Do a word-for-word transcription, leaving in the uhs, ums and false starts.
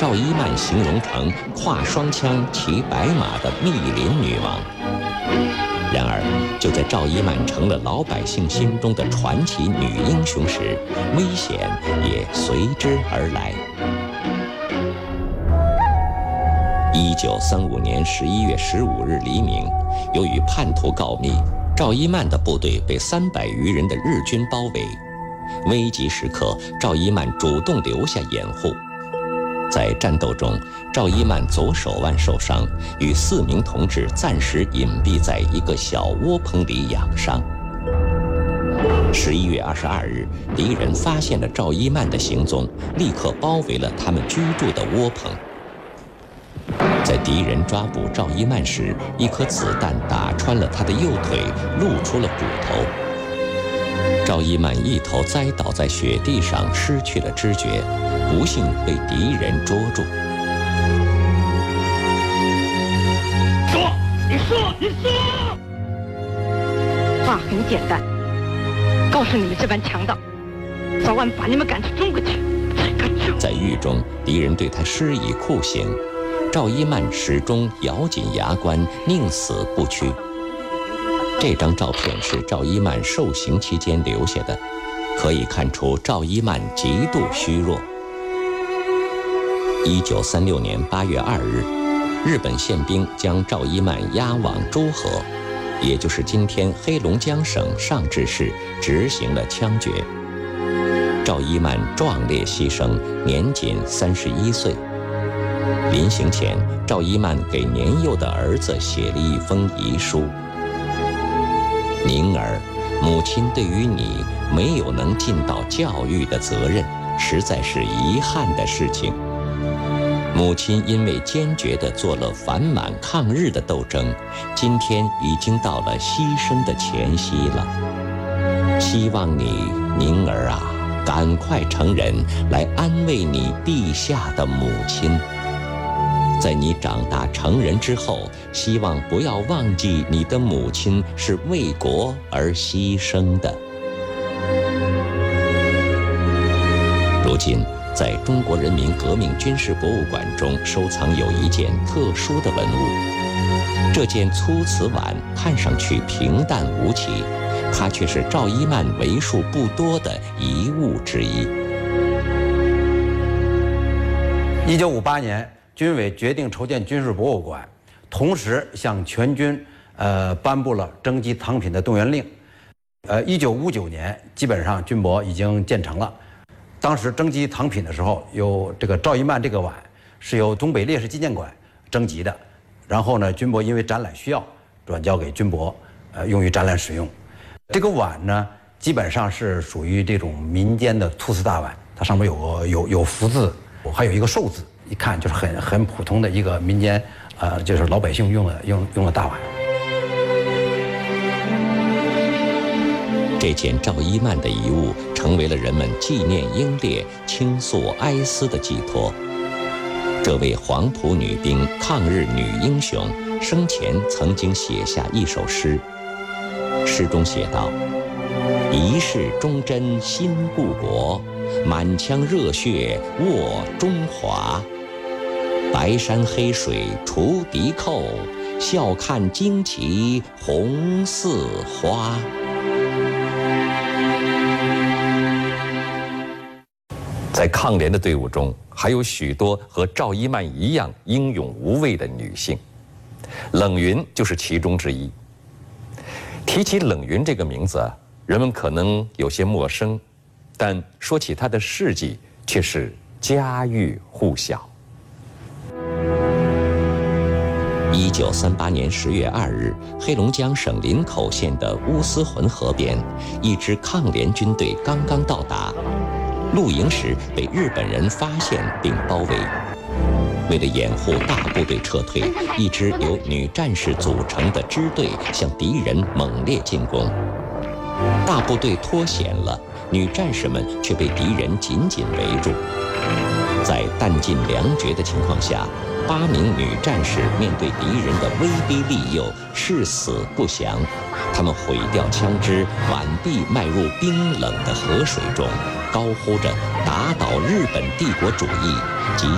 赵一曼形容成挎双枪、骑白马的密林女王。然而，就在赵一曼成了老百姓心中的传奇女英雄时，危险也随之而来。一九三五年十一月十五日黎明，由于叛徒告密，赵一曼的部队被三百余人的日军包围。危急时刻，赵一曼主动留下掩护。在战斗中，赵一曼左手腕受伤，与四名同志暂时隐蔽在一个小窝棚里养伤。十一月二十二日，敌人发现了赵一曼的行踪，立刻包围了他们居住的窝棚。在敌人抓捕赵一曼时，一颗子弹打穿了他的右腿，露出了骨头。赵一曼一头栽倒在雪地上，失去了知觉，不幸被敌人捉住。 说，你说，你说！ 话很简单，告诉你们这帮强盗，早晚把你们赶出中国去。 在狱中，敌人对他施以酷刑，赵一曼始终咬紧牙关，宁死不屈。这张照片是赵一曼受刑期间留下的，可以看出赵一曼极度虚弱。一九三六年八月二日，日本宪兵将赵一曼押往诸河，也就是今天黑龙江省上志市，执行了枪决。赵一曼壮烈牺牲，年仅三十一岁。临行前，赵一曼给年幼的儿子写了一封遗书。宁儿，母亲对于你没有能尽到教育的责任，实在是遗憾的事情。母亲因为坚决地做了反满抗日的斗争，今天已经到了牺牲的前夕了。希望你，宁儿啊，赶快成人，来安慰你陛下的母亲。在你长大成人之后，希望不要忘记你的母亲是为国而牺牲的。如今，在中国人民革命军事博物馆中收藏有一件特殊的文物。这件粗瓷碗看上去平淡无奇，它却是赵一曼为数不多的遗物之一。 一九五八年。军委决定筹建军事博物馆，同时向全军呃颁布了征集藏品的动员令。呃，一九五九年基本上军博已经建成了。当时征集藏品的时候，有这个赵一曼这个碗是由东北烈士纪念馆征集的，然后呢，军博因为展览需要转交给军博，呃，用于展览使用。这个碗呢，基本上是属于这种民间的粗瓷大碗，它上面有个有有福字，还有一个寿字。一看就是很很普通的一个民间，呃，就是老百姓用的用用的大碗。 这件赵一曼的遗物成为了人们纪念英烈、倾诉哀思的寄托。这位黄埔女兵、抗日女英雄生前曾经写下一首诗，诗中写道：“一世忠贞心故国，满腔热血握中华。白山黑水除敌寇，笑看旌旗红似花。” 在抗联的队伍中，还有许多和赵一曼一样英勇无畏的女性，冷云就是其中之一。提起冷云这个名字，人们可能有些陌生，但说起她的事迹，却是家喻户晓。 一九三八年十月二日，黑龙江省林口县的乌斯浑河边，一支抗联军队刚刚到达，露营时被日本人发现并包围。为了掩护大部队撤退，一支由女战士组成的支队向敌人猛烈进攻。大部队脱险了，女战士们却被敌人紧紧围住。在弹尽粮绝的情况下，八名女战士面对敌人的威逼利诱，誓死不降。他们毁掉枪支，挽臂迈入冰冷的河水中，高呼着打倒日本帝国主义及